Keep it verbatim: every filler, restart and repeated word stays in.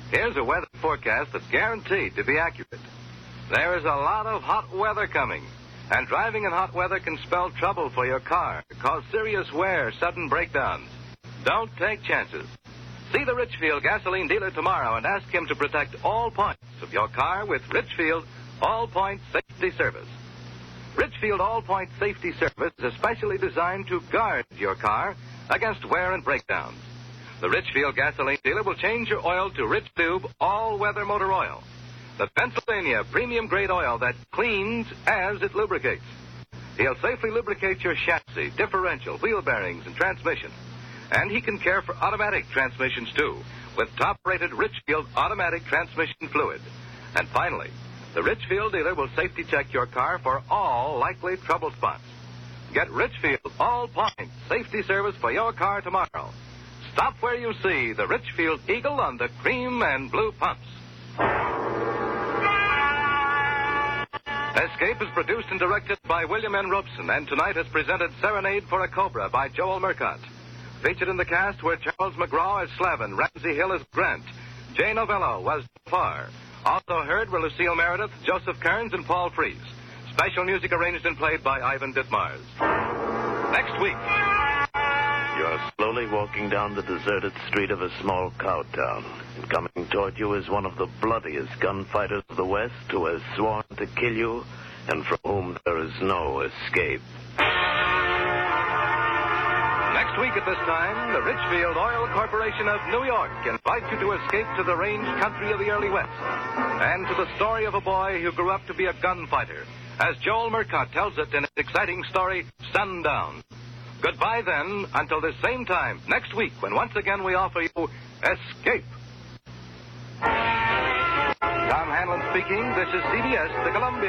Here's a weather forecast that's guaranteed to be accurate. There is a lot of hot weather coming, and driving in hot weather can spell trouble for your car, cause serious wear, sudden breakdowns. Don't take chances. See the Richfield gasoline dealer tomorrow and ask him to protect all points of your car with Richfield All-Point Safety Service. Richfield All-Point Safety Service is especially designed to guard your car against wear and breakdowns. The Richfield gasoline dealer will change your oil to Rich Tube All-Weather Motor Oil, the Pennsylvania premium-grade oil that cleans as it lubricates. He'll safely lubricate your chassis, differential, wheel bearings, and transmission. And he can care for automatic transmissions, too, with top-rated Richfield automatic transmission fluid. And finally, the Richfield dealer will safety check your car for all likely trouble spots. Get Richfield All-Point Safety Service for your car tomorrow. Stop where you see the Richfield Eagle on the cream and blue pumps. Escape is produced and directed by William N. Robeson, and tonight is presented Serenade for a Cobra by Joel Murcott. Featured in the cast were Charles McGraw as Slavin, Ramsey Hill as Grant, Jay Novello was Farr. Also heard were Lucille Meredith, Joseph Kearns, and Paul Frees. Special music arranged and played by Ivan Ditmars. Next week. You're slowly walking down the deserted street of a small cow town, and coming toward you is one of the bloodiest gunfighters of the West who has sworn to kill you and from whom there is no escape. Next week at this time, the Richfield Oil Corporation of New York invites you to escape to the range country of the early West and to the story of a boy who grew up to be a gunfighter, as Joel Murcott tells it in his exciting story, Sundown. Goodbye, then, until this same time next week, when once again we offer you Escape. Tom Hanlon speaking. This is C B S, the Columbia